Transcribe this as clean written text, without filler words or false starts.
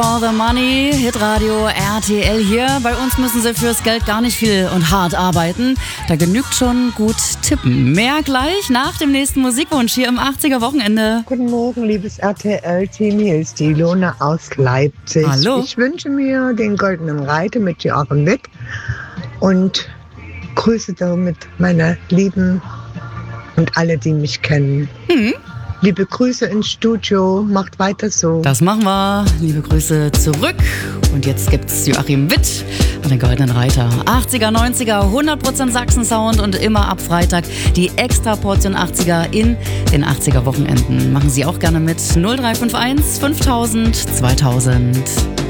For the Money, Hitradio RTL hier. Bei uns müssen Sie fürs Geld gar nicht viel und hart arbeiten. Da genügt schon gut tippen. Mehr gleich nach dem nächsten Musikwunsch hier im 80er Wochenende. Guten Morgen, liebes RTL-Team. Hier ist die Ilona aus Leipzig. Hallo. Ich wünsche mir den Goldenen Reiter mit Joachim Witt und grüße damit meine Lieben und alle, die mich kennen. Liebe Grüße ins Studio, macht weiter so. Das machen wir. Liebe Grüße zurück. Und jetzt gibt's Joachim Witt an den Goldenen Reiter. 80er, 90er, 100% Sachsen-Sound und immer ab Freitag die extra Portion 80er in den 80er Wochenenden. Machen Sie auch gerne mit 0351 5000 2000.